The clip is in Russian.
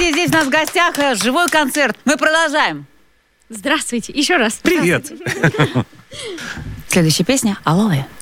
Здравствуйте, здесь у нас в гостях живой концерт. Мы продолжаем. Здравствуйте, еще раз. Привет. Следующая песня «Алоэ».